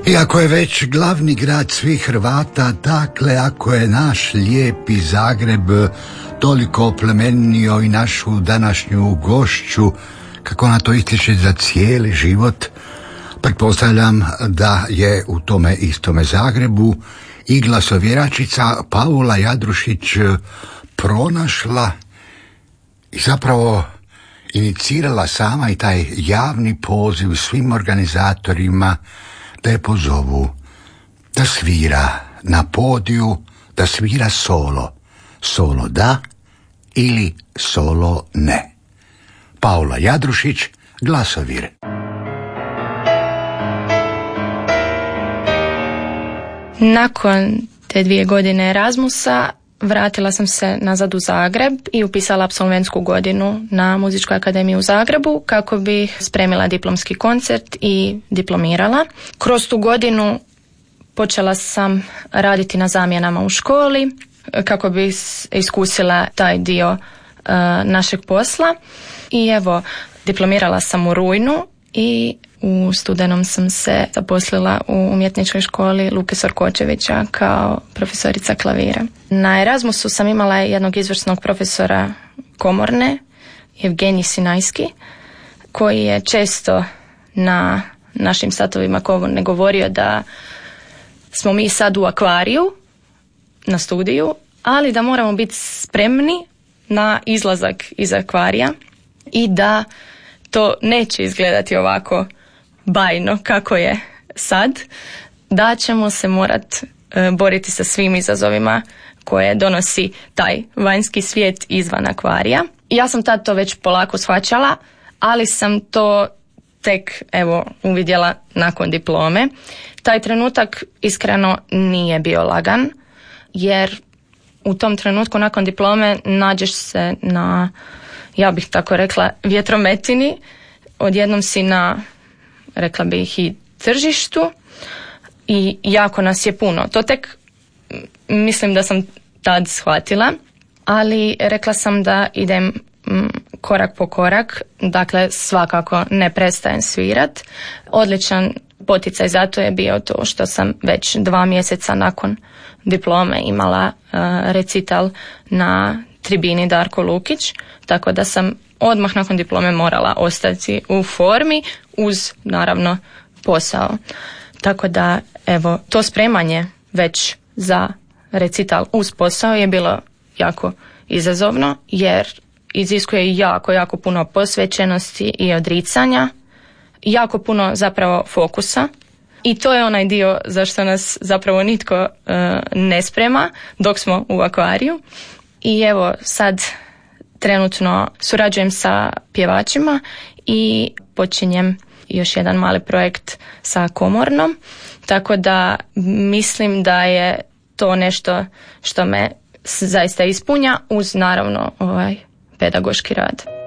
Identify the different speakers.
Speaker 1: Iako je već glavni grad svih Hrvata, dakle, ako je naš lijepi Zagreb toliko oplemenio i našu današnju gošću, kako ona to ističe, za cijeli život, pretpostavljam da je u tome istome Zagrebu i glasovjeračica Paula Jadrušić pronašla i zapravo inicirala sama i taj javni poziv svim organizatorima da je pozovu da svira na podiju, da svira solo. Solo da ili solo ne. Paula Jadrušić, Glasovir.
Speaker 2: Nakon te 2 godine Erasmusa vratila sam se nazad u Zagreb i upisala apsolventsku godinu na Muzičkoj akademiji u Zagrebu kako bi spremila diplomski koncert i diplomirala. Kroz tu godinu počela sam raditi na zamjenama u školi kako bi iskusila taj dio našeg posla. I evo, diplomirala sam u rujnu i u studenom sam se zaposlila u umjetničkoj školi Luke Sorkočevića kao profesorica klavira. Na Erasmusu sam imala jednog izvrsnog profesora komorne, Evgenij Sinajski, koji je često na našim satovima komorne govorio da smo mi sad u akvariju na studiju, ali da moramo biti spremni na izlazak iz akvarija i da to neće izgledati ovako bajno kako je sad, da ćemo se morati boriti sa svim izazovima koje donosi taj vanjski svijet izvan akvarija. Ja sam tad to već polako shvaćala, ali sam to tek uvidjela nakon diplome. Taj trenutak iskreno nije bio lagan, jer u tom trenutku nakon diplome nađeš se na, ja bih tako rekla, vjetrometini. Odjednom si na, rekla bih, i tržištu i jako nas je puno. To tek mislim da sam tad shvatila, ali rekla sam da idem korak po korak, dakle svakako ne prestajem svirat. Odličan poticaj za to je bio to što sam već 2 mjeseca nakon diplome imala recital na tribini Darko Lukić, tako da sam odmah nakon diplome morala ostati u formi uz, naravno, posao. Tako da, evo, to spremanje već za recital uz posao je bilo jako izazovno, jer iziskuje jako puno posvećenosti i odricanja, jako puno zapravo fokusa. I to je onaj dio za što nas zapravo nitko ne sprema dok smo u akvariju. I evo, sad trenutno surađujem sa pjevačima i počinjem još jedan mali projekt sa komornom, tako da mislim da je to nešto što me zaista ispunja uz, naravno, pedagoški rad.